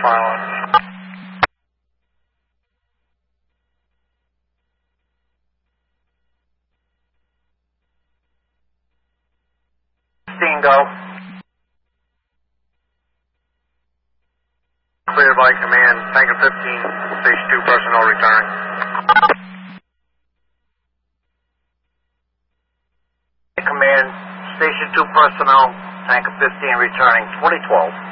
silence. Go. Cleared by command, Tanker 15, Station 2 personnel returning. Command, Station 2 personnel, Tanker 15 returning, 2012.